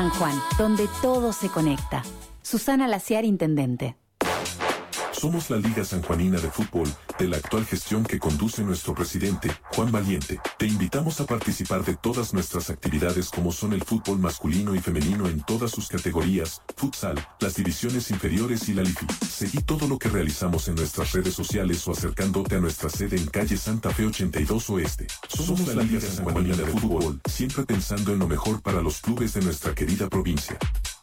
San Juan, donde todo se conecta. Susana Laciar, intendente. Somos la Liga Sanjuanina de Fútbol, de la actual gestión que conduce nuestro presidente, Juan Valiente. Te invitamos a participar de todas nuestras actividades como son el fútbol masculino y femenino en todas sus categorías, futsal, las divisiones inferiores y la LIFI. Seguí todo lo que realizamos en nuestras redes sociales o acercándote a nuestra sede en calle Santa Fe 82 Oeste. Somos la Liga Sanjuanina de Fútbol, siempre pensando en lo mejor para los clubes de nuestra querida provincia.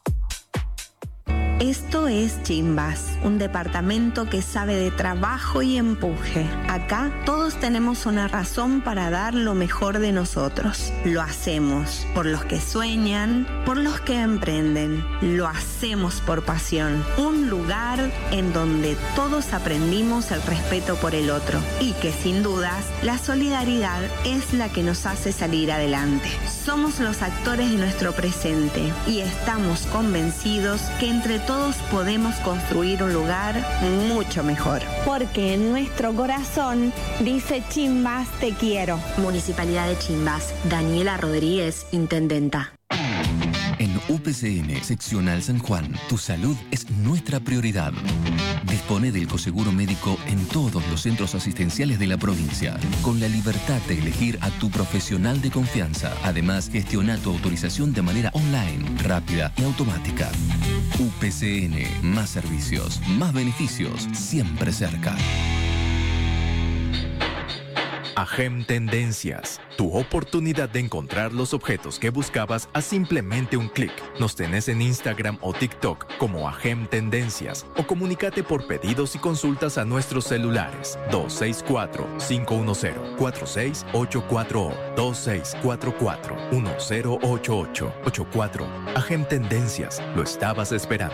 Esto es Chimbas, un departamento que sabe de trabajo y empuje. Acá todos tenemos una razón para dar lo mejor de nosotros. Lo hacemos por los que sueñan, por los que emprenden. Lo hacemos por pasión. Un lugar en donde todos aprendimos el respeto por el otro y que sin dudas la solidaridad es la que nos hace salir adelante. Somos los actores de nuestro presente y estamos convencidos que entre todos podemos construir un lugar mucho mejor. Porque en nuestro corazón dice Chimbas, te quiero. Municipalidad de Chimbas. Daniela Rodríguez, intendenta. En UPCN Seccional San Juan, tu salud es nuestra prioridad. Dispone del coseguro médico en todos los centros asistenciales de la provincia, con la libertad de elegir a tu profesional de confianza. Además, gestiona tu autorización de manera online, rápida y automática. UPCN, más servicios, más beneficios, siempre cerca. AGEM Tendencias, tu oportunidad de encontrar los objetos que buscabas a simplemente un clic. Nos tenés en Instagram o TikTok como AGEM Tendencias o comunícate por pedidos y consultas a nuestros celulares 264-510-4684 o 2644-1088-84. AGEM Tendencias, lo estabas esperando.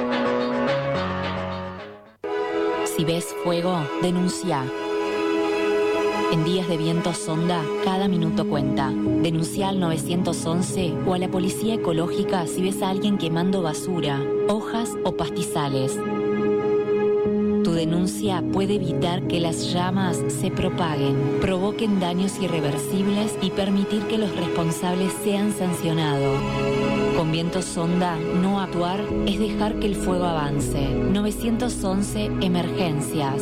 Si ves fuego, denuncia. En días de viento sonda, cada minuto cuenta. Denuncia al 911 o a la policía ecológica si ves a alguien quemando basura, hojas o pastizales. Tu denuncia puede evitar que las llamas se propaguen, provoquen daños irreversibles y permitir que los responsables sean sancionados. Con viento sonda, no actuar es dejar que el fuego avance. 911 Emergencias.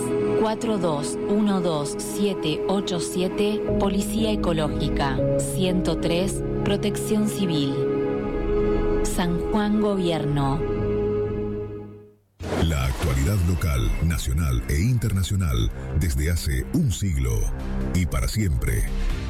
4212787 Policía Ecológica. 103 Protección Civil. San Juan Gobierno. La actualidad local, nacional e internacional desde hace un siglo y para siempre.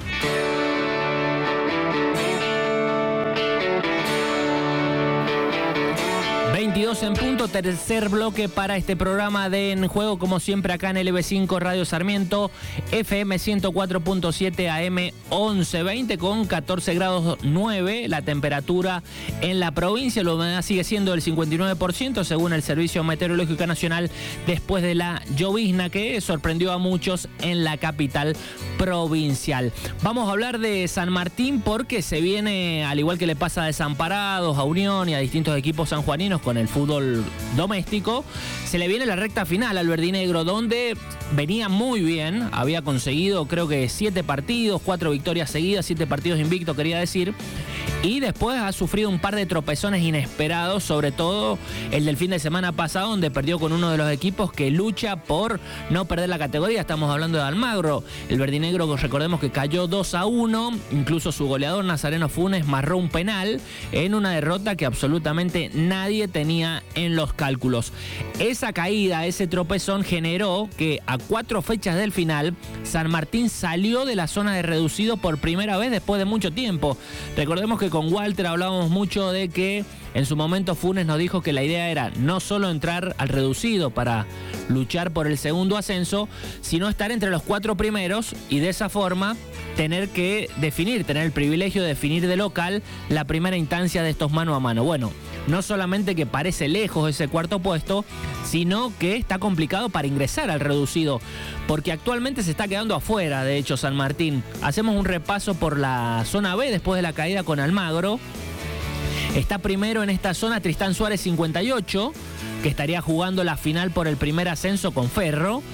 22 en punto, tercer bloque para este programa de En Juego, como siempre acá en LB5 Radio Sarmiento, FM 104.7 AM 1120 con 14 grados 9 la temperatura en la provincia. La humedad sigue siendo del 59% según el Servicio Meteorológico Nacional después de la llovizna que sorprendió a muchos en la capital provincial. Vamos a hablar de San Martín porque se viene, al igual que le pasa a Desamparados, a Unión y a distintos equipos sanjuaninos con el fútbol doméstico, se le viene la recta final al verdinegro, donde venía muy bien, había conseguido creo que 7 partidos, 4 victorias seguidas, 7 partidos invictos quería decir, y después ha sufrido un par de tropezones inesperados, sobre todo el del fin de semana pasado, donde perdió con uno de los equipos que lucha por no perder la categoría. Estamos hablando de Almagro. El verdinegro, recordemos que cayó 2-1, incluso su goleador Nazareno Funes marró un penal en una derrota que absolutamente nadie tenía en los cálculos. Esa caída, ese tropezón generó que a 4 fechas del final San Martín salió de la zona de reducido por primera vez después de mucho tiempo. Recordemos que con Walter hablábamos mucho de que en su momento Funes nos dijo que la idea era no solo entrar al reducido para luchar por el segundo ascenso, sino estar entre los 4 primeros y de esa forma tener el privilegio de definir de local la primera instancia de estos mano a mano. Bueno, no solamente que parece lejos ese cuarto puesto, sino que está complicado para ingresar al reducido, porque actualmente se está quedando afuera, de hecho, San Martín. Hacemos un repaso por la zona B después de la caída con Almagro. Está primero en esta zona Tristán Suárez 58, que estaría jugando la final por el primer ascenso con Ferro.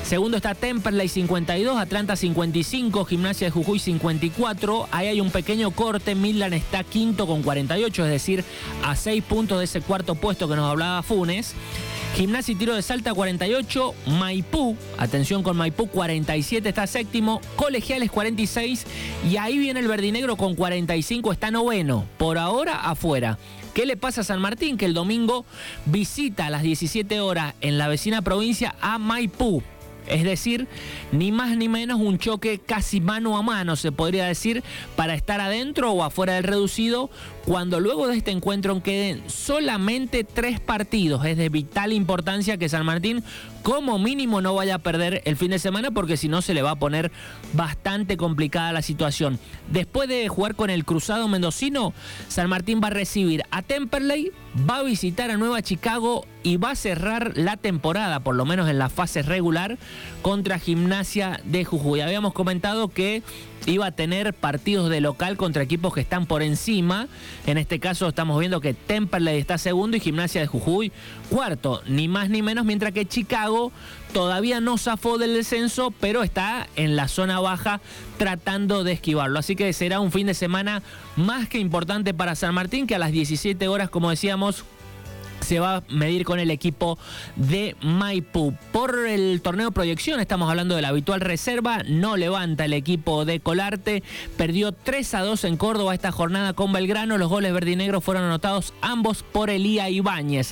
Segundo está Temperley 52, Atlanta 55, Gimnasia de Jujuy 54. Ahí hay un pequeño corte. Midland está quinto con 48, es decir, a 6 puntos de ese cuarto puesto que nos hablaba Funes. Gimnasia y Tiro de Salta 48, Maipú, atención con Maipú 47, está séptimo, Colegiales 46 y ahí viene el verdinegro con 45, está noveno, por ahora afuera. ¿Qué le pasa a San Martín? Que el domingo visita a las 17 horas en la vecina provincia a Maipú. Es decir, ni más ni menos un choque casi mano a mano, se podría decir, para estar adentro o afuera del reducido, cuando luego de este encuentro queden solamente 3 partidos. Es de vital importancia que San Martín como mínimo no vaya a perder el fin de semana, porque si no se le va a poner bastante complicada la situación. Después de jugar con el Cruzado Mendocino, San Martín va a recibir a Temperley, va a visitar a Nueva Chicago y va a cerrar la temporada, por lo menos en la fase regular, contra Gimnasia de Jujuy. Habíamos comentado que iba a tener partidos de local contra equipos que están por encima. En este caso estamos viendo que Temperley está segundo y Gimnasia de Jujuy cuarto, ni más ni menos, mientras que Chicago todavía no zafó del descenso, pero está en la zona baja tratando de esquivarlo. Así que será un fin de semana más que importante para San Martín, que a las 17 horas, como decíamos, se va a medir con el equipo de Maipú. Por el torneo proyección, estamos hablando de la habitual reserva, no levanta el equipo de Colarte, perdió 3-2 en Córdoba esta jornada con Belgrano. Los goles verdinegros fueron anotados ambos por Elías Ibáñez.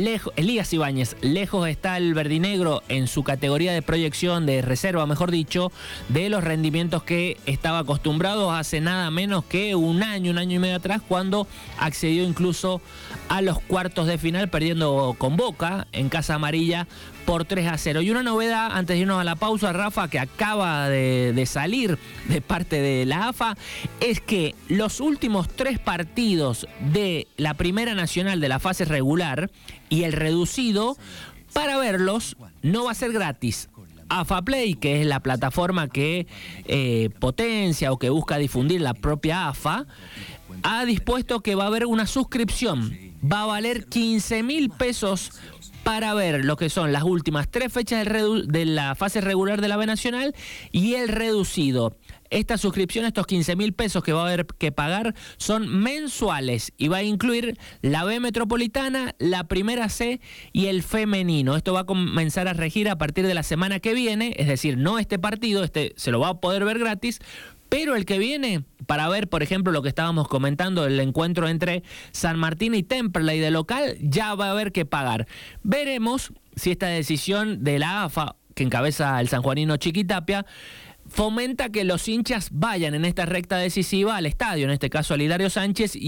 Lejos está el verdinegro en su categoría de proyección, de reserva, mejor dicho, de los rendimientos que estaba acostumbrado hace nada menos que un año y medio atrás, cuando accedió incluso a los cuartos de final, perdiendo con Boca en Casa Amarilla por 3-0. Y una novedad, antes de irnos a la pausa, Rafa, que acaba de salir de parte de la AFA, es que los últimos 3 partidos de la Primera Nacional de la fase regular y el reducido, para verlos no va a ser gratis. AFA Play, que es la plataforma que potencia o que busca difundir la propia AFA, ha dispuesto que va a haber una suscripción. Va a valer 15.000 pesos para ver lo que son las últimas 3 fechas de la fase regular de la B Nacional y el reducido. Esta suscripción, estos 15.000 pesos que va a haber que pagar, son mensuales y va a incluir la B Metropolitana, la Primera C y el femenino. Esto va a comenzar a regir a partir de la semana que viene, es decir, no este partido, se lo va a poder ver gratis, pero el que viene, para ver, por ejemplo, lo que estábamos comentando, el encuentro entre San Martín y Temperley de local, ya va a haber que pagar. Veremos si esta decisión de la AFA, que encabeza el sanjuanino Chiquitapia, fomenta que los hinchas vayan en esta recta decisiva al estadio, en este caso a Hilario Sánchez,